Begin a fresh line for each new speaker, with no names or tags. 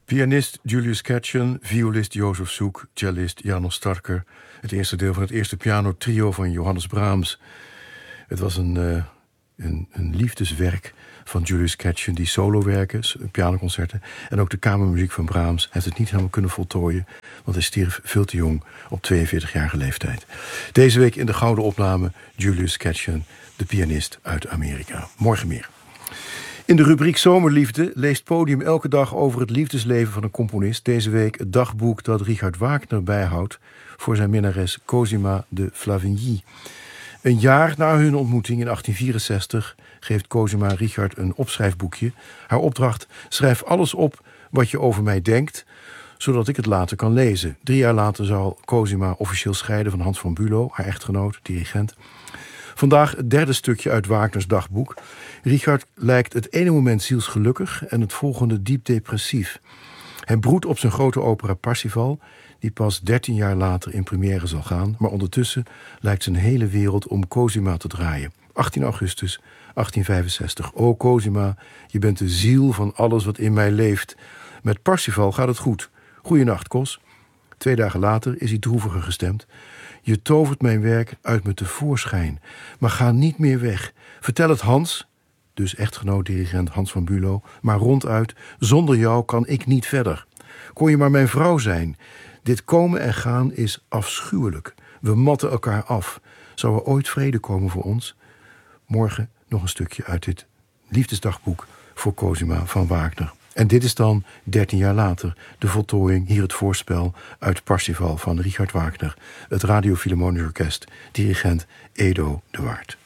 Pianist Julius Katchen, violist Jozef Suk, cellist János Starker. Het eerste deel van het eerste pianotrio van Johannes Brahms. Het was een liefdeswerk van Julius Katchen, die solowerken, pianoconcerten, en ook de kamermuziek van Brahms heeft het niet helemaal kunnen voltooien, want hij stierf veel te jong op 42-jarige leeftijd. Deze week in de gouden opname Julius Katchen, de pianist uit Amerika. Morgen meer. In de rubriek Zomerliefde leest Podium elke dag over het liefdesleven van een componist. Deze week het dagboek dat Richard Wagner bijhoudt voor zijn minnares Cosima de Flavigny. Een jaar na hun ontmoeting in 1864 geeft Cosima Richard een opschrijfboekje. Haar opdracht: schrijf alles op wat je over mij denkt, zodat ik het later kan lezen. 3 jaar later zal Cosima officieel scheiden van Hans van Bülow, haar echtgenoot, dirigent. Vandaag het derde stukje uit Wagners dagboek. Richard lijkt het ene moment zielsgelukkig en het volgende diep depressief. Hij broedt op zijn grote opera Parsifal, die pas 13 jaar later in première zal gaan, maar ondertussen lijkt zijn hele wereld om Cosima te draaien. 18 augustus 1865. O Cosima, je bent de ziel van alles wat in mij leeft. Met Parsifal gaat het goed. Goeienacht, Cos. 2 dagen later is hij droeviger gestemd. Je tovert mijn werk uit me tevoorschijn, maar ga niet meer weg. Vertel het Hans, dus echtgenoot-dirigent Hans van Bülow, maar ronduit: zonder jou kan ik niet verder. Kon je maar mijn vrouw zijn. Dit komen en gaan is afschuwelijk. We matten elkaar af. Zou er ooit vrede komen voor ons? Morgen nog een stukje uit dit liefdesdagboek voor Cosima van Wagner. En dit is dan 13 jaar later de voltooiing, hier het voorspel uit Parsifal van Richard Wagner. Het Radio Philharmonisch Orkest, dirigent Edo de Waard.